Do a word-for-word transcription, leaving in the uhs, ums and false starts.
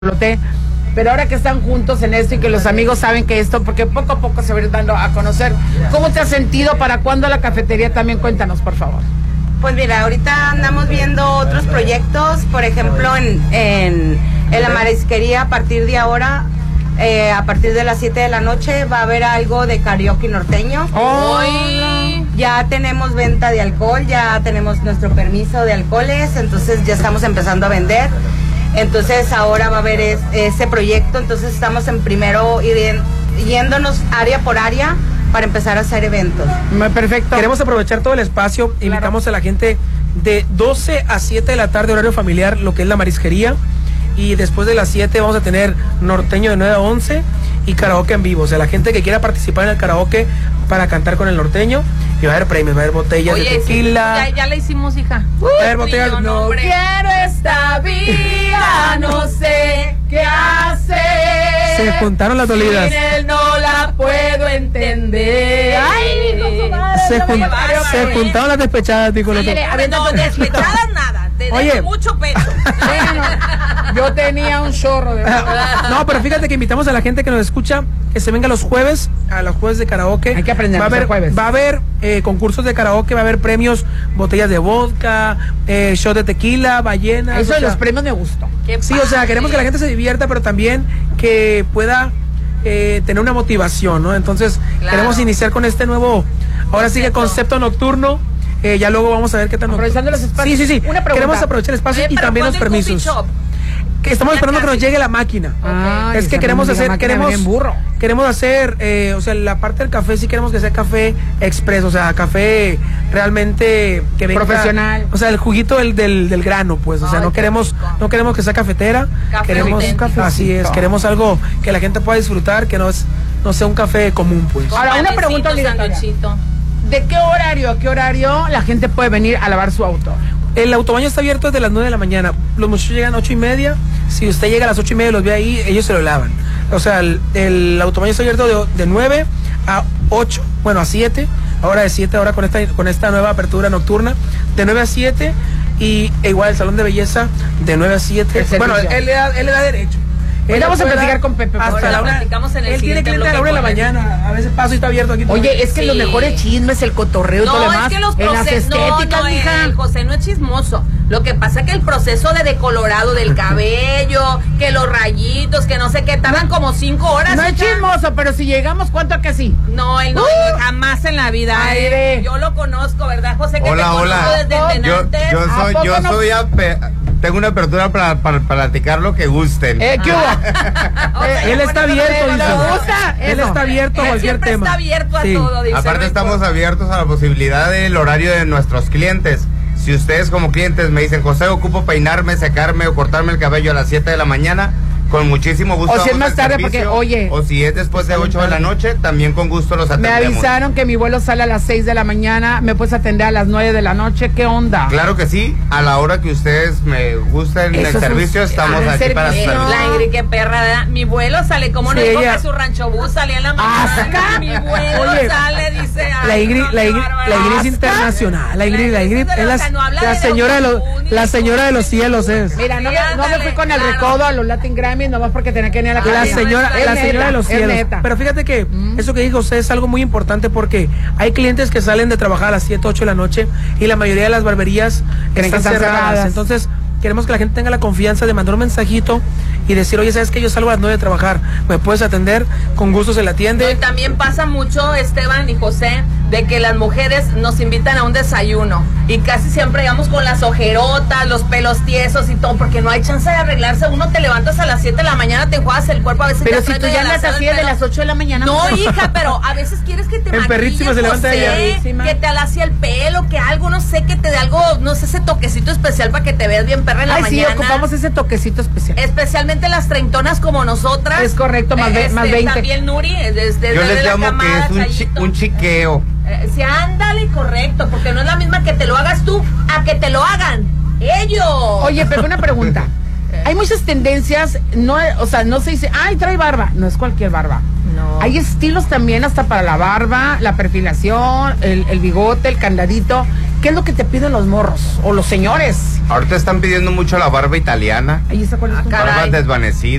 Pero ahora que están juntos en esto y que los amigos saben que esto, porque poco a poco se va a ir dando a conocer, ¿cómo te has sentido? ¿Para cuándo la cafetería? También cuéntanos, por favor. Pues mira, ahorita andamos viendo otros proyectos, por ejemplo, en, en, en la marisquería a partir de ahora, eh, a partir de las siete de la noche va a haber algo de karaoke norteño. Hoy ya tenemos venta de alcohol, ya tenemos nuestro permiso de alcoholes, entonces ya estamos empezando a vender. Entonces ahora va a haber es, ese proyecto, entonces estamos en primero ir, yéndonos área por área para empezar a hacer eventos. Perfecto. Queremos aprovechar todo el espacio, claro. Invitamos a la gente de doce a siete de la tarde, horario familiar, lo que es la marisquería, y después de las siete vamos a tener norteño de nueve a once y karaoke en vivo. O sea, la gente que quiera participar en el karaoke para cantar con el norteño, y va a haber premios, va a haber botellas Oye, de tequila. Sí, ya, ya la hicimos, hija. Uh, va a haber botellas. No, no quiero esta vida, no sé qué hacer. Se juntaron las dolidas. Sin él no la puedo entender. Ay, hijo, madre, se, no jun se juntaron las despechadas, dijo. Sí, no, despechadas nada. Te Oye, mucho peso. Bueno, yo tenía un chorro de... No, pero fíjate que invitamos a la gente que nos escucha que se venga los jueves, a los jueves de karaoke. Hay que aprender va a haber, jueves. Va a haber eh, concursos de karaoke, va a haber premios, botellas de vodka, eh, shot de tequila, ballenas. Eso o de sea, los premios me gustó. Sí, o sea, queremos que la gente se divierta, pero también que pueda eh, tener una motivación, ¿no? Entonces, claro. Queremos iniciar con este nuevo, ahora sí que concepto nocturno. Eh, ya luego vamos a ver qué tan... Aprovechando los espacios. Sí, sí, sí. Una queremos aprovechar el espacio Oye, y también los permisos. Que estamos esperando que nos llegue la máquina. Ah, es que queremos hacer, queremos, burro. queremos hacer, eh, o sea, la parte del café sí queremos que sea café expreso, o sea, café realmente que venga, profesional. O sea, el juguito del, del, del grano, pues, o sea, Ay, no queremos, rico. no queremos que sea cafetera, café queremos, así es, queremos algo que la gente pueda disfrutar, que no es, no sea un café común, pues. Ahora una pregunta obligatoria. ¿De qué horario a qué horario la gente puede venir a lavar su auto? El autobaño está abierto desde las nueve de la mañana. Los muchachos llegan a ocho y media. Si usted llega a las ocho y media y los ve ahí, ellos se lo lavan. O sea, el, el autobaño está abierto de, de nueve a ocho, bueno, a siete. Ahora de siete, ahora con esta, con esta nueva apertura nocturna. De nueve a siete. Y e igual el salón de belleza de nueve a siete. Bueno, él le da, él le da derecho. Hoy vamos a platicar con Pepe. Hasta la una. En el él tiene cliente a la una de la mañana. A veces paso y está abierto aquí. Oye, es que sí. Los mejores chismes, el cotorreo y no, todo lo demás. Es que los en las estéticas, no, no, mija. El José no es chismoso. Lo que pasa es que el proceso de decolorado del cabello, que los rayitos, que no sé qué, tardan como cinco horas. No es chismoso, pero si llegamos, ¿cuánto que sí? No, él no, uh, jamás en la vida. Eh. Yo lo conozco, ¿verdad, José? Que hola, te hola. Desde yo, yo soy, yo soy no? ape tengo una apertura para, para, para platicar lo que gusten. Eh, ¿qué hubo? O sea, él está abierto, dice. ¿Le gusta? Él Eso. está abierto a cualquier tema. Está abierto a sí. todo, dice. Aparte estamos abiertos a la posibilidad del horario de nuestros clientes. Si ustedes como clientes me dicen, José, ocupo peinarme, secarme o cortarme el cabello a las siete de la mañana, con muchísimo gusto. O si es más tarde, porque, oye. O si es después de ocho de la noche, también con gusto los atendemos. Me avisaron que mi vuelo sale a las seis de la mañana, me puedes atender a las nueve de la noche, ¿qué onda? Claro que sí, a la hora que ustedes me gusten el servicio, un... estamos ah, aquí servicio. Para servir. La Ingrid, qué perra, ¿verdad? Mi vuelo sale, como sí, no dijo que su rancho bus salía en la mañana. Mi vuelo Oye, sale, dice. La Ingrid, la Ingrid, la Ingrid es internacional. La Ingrid, la Ingrid es la, no la señora de los, la señora de los cielos es. Mira, no me, no me fui con el recodo a los Latin Grammy, nomás porque tenía que venir a la La señora, la neta, señora de los cielos. Pero fíjate que mm. eso que dijo usted es algo muy importante porque hay clientes que salen de trabajar a las siete, ocho de la noche y la mayoría de las barberías están, están cerradas. cerradas. Entonces, queremos que la gente tenga la confianza de mandar un mensajito y decir, oye, ¿sabes qué? Yo salgo a las nueve de trabajar, ¿me puedes atender? Con gusto se le atiende. No, y también pasa mucho, Esteban y José, de que las mujeres nos invitan a un desayuno y casi siempre llegamos con las ojerotas, los pelos tiesos y todo, porque no hay chance de arreglarse. Uno te levantas a las siete de la mañana, te enjuagas el cuerpo, a veces pero te si tú ya andas así de las ocho de la mañana. No, hija, pero a veces quieres que te maquilles, se levanta ella. Que te alacie el pelo, que algo, no sé, que te dé algo, no sé, ese toquecito especial para que te veas bien perra en la Ay, mañana. Sí, ocupamos ese toquecito especial. Especialmente las treintonas como nosotras. Es correcto, más, este, más veinte. También Nuri, desde Yo les llamo que es un, chi un chiqueo. Eh, sí, ándale, correcto, porque no es la misma que te lo hagas tú a que te lo hagan ellos. Oye, pero una pregunta. Hay muchas tendencias, no, o sea, no se dice, ay, trae barba. No es cualquier barba. No. Hay estilos también hasta para la barba, la perfilación, el, el bigote, el candadito. ¿Qué es lo que te piden los morros o los señores? Ahorita están pidiendo mucho la barba italiana. Ahí está, ¿cuál es tu? Ah, caray. Barbas desvanecidas.